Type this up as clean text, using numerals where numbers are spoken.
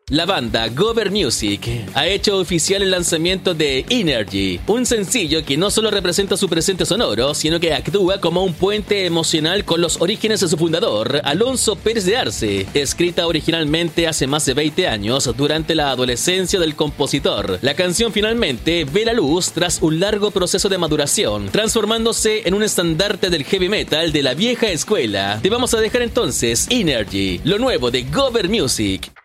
La banda Gover Music ha hecho oficial el lanzamiento de Energy, un sencillo que no solo representa su presente sonoro, sino que actúa como un puente emocional con los orígenes de su fundador, Alonso Pérez de Arce, escrita originalmente hace más de 20 años durante la adolescencia del compositor. La canción finalmente ve la luz tras un largo proceso de maduración, transformándose en un estandarte del heavy metal de la vieja escuela. Te vamos a dejar entonces Energy, lo nuevo de Gover Music.